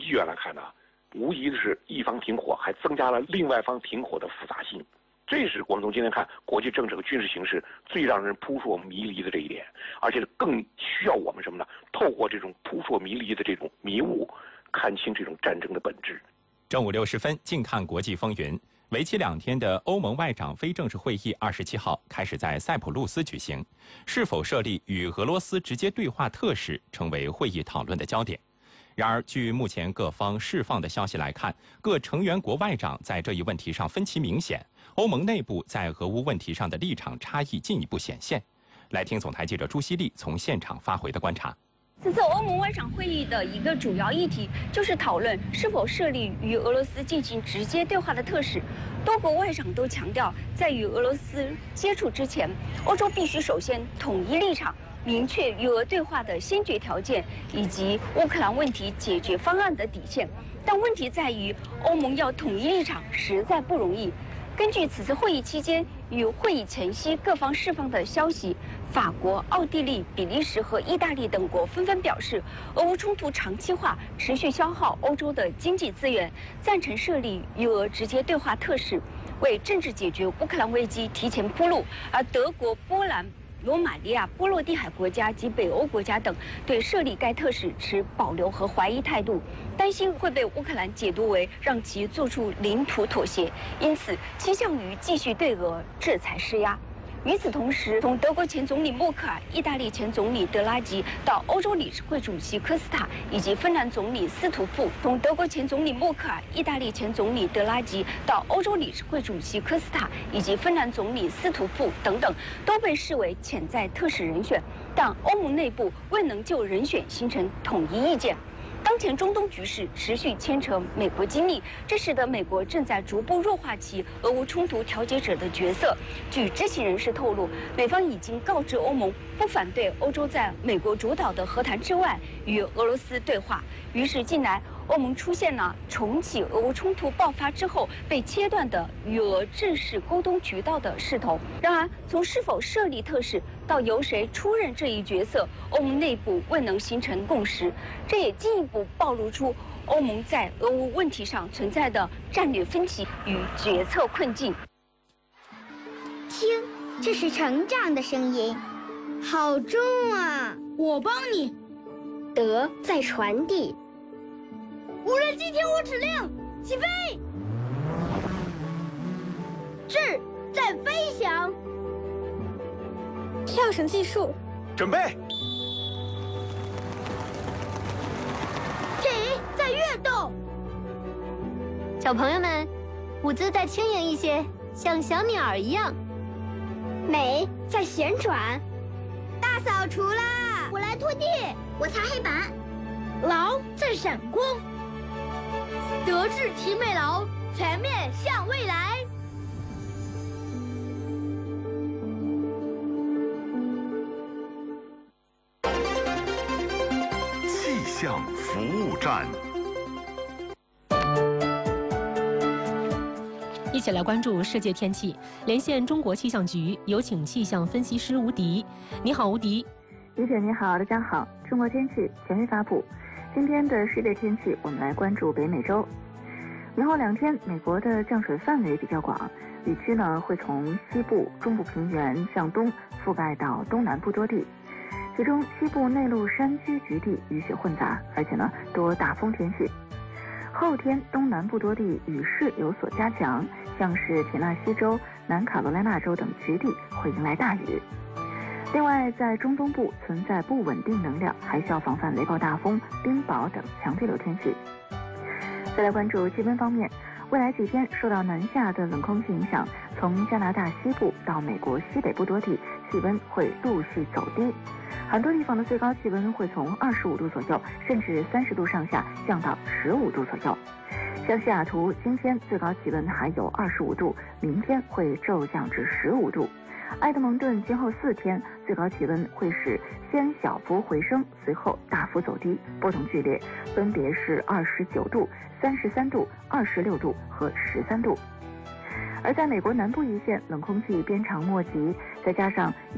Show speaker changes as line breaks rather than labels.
际缘来看呢，无疑的是一方停火，还增加了另外方停火的复杂性。这是我们从今天看国际政治和军事形势最让人扑朔迷离的这一点，而且更需要我们什么呢？透过这种扑朔迷离的这种迷雾，看清这种战争的本质。
正午60分，静看国际风云。为期2天的欧盟外长非正式会议27号开始在塞浦路斯举行，是否设立与俄罗斯直接对话特使成为会议讨论的焦点。然而，据目前各方释放的消息来看，各成员国外长在这一问题上分歧明显，欧盟内部在俄乌问题上的立场差异进一步显现。来听总台记者朱希丽从现场发回的观察。
此次欧盟外长会议的一个主要议题就是讨论是否设立与俄罗斯进行直接对话的特使。多国外长都强调，在与俄罗斯接触之前，欧洲必须首先统一立场，明确与俄对话的先决条件以及乌克兰问题解决方案的底线。但问题在于，欧盟要统一立场实在不容易。根据此次会议期间与会议前夕各方释放的消息，法国、奥地利、比利时和意大利等国纷纷表示，俄乌冲突长期化持续消耗欧洲的经济资源，赞成设立与俄直接对话特使，为政治解决乌克兰危机提前铺路。而德国、波兰、罗马尼亚、波罗的海国家及北欧国家等对设立该特使持保留和怀疑态度，担心会被乌克兰解读为让其做出领土妥协，因此倾向于继续对俄制裁施压。与此同时，从德国前总理默克尔、意大利前总理德拉吉到欧洲理事会主席科斯塔以及芬兰总理斯图普，从德国前总理默克尔、意大利前总理德拉吉到欧洲理事会主席科斯塔以及芬兰总理斯图普等等，都被视为潜在特使人选，但欧盟内部未能就人选形成统一意见。当前中东局势持续牵扯美国精力，这使得美国正在逐步弱化其俄乌冲突调解者的角色。据知情人士透露，美方已经告知欧盟不反对欧洲在美国主导的和谈之外与俄罗斯对话。于是近来欧盟出现了重启俄乌冲突爆发之后被切断的与俄正式沟通渠道的势头。然而，从是否设立特使到由谁出任这一角色，欧盟内部未能形成共识，这也进一步暴露出欧盟在俄乌问题上存在的战略分歧与决策困境。
听，这是成长的声音，好重啊！
我帮你。
德在传递。
无人机听我指令，起飞！智在飞翔。
跳绳计数，
准备。
体在跃动。
小朋友们，舞姿再轻盈一些，像小鸟一样。
美在旋转。
大扫除啦！
我来拖地，我擦黑板。
劳在闪光。德智体美劳，全面向未来。
气象服务站，
一起来关注世界天气。连线中国气象局，有请气象分析师吴迪。你好，吴迪。
李姐你好，大家好。中国天气权威发布。今天的世界天气，我们来关注北美洲。明后2天，美国的降水范围比较广，雨区呢会从西部、中部平原向东覆盖到东南部多地，其中西部内陆山区局地雨雪混杂，而且呢多大风天气。后天东南部多地雨势有所加强，像是田纳西州、南卡罗来纳州等局地会迎来大雨。另外，在中东部存在不稳定能量，还需要防范雷暴大风、冰雹等强对流天气。再来关注气温方面，未来几天受到南下的冷空气影响，从加拿大西部到美国西北部多地，气温会陆续走低，很多地方的最高气温会从25度左右，甚至30度上下降到15度左右。像西雅图今天最高气温还有25度，明天会骤降至15度。埃德蒙顿今后4天最高气温会是先小幅回升，随后大幅走低，波动剧烈，分别是29度、33度、26度和13度。而在美国南部一线，冷空气鞭长莫及，再加上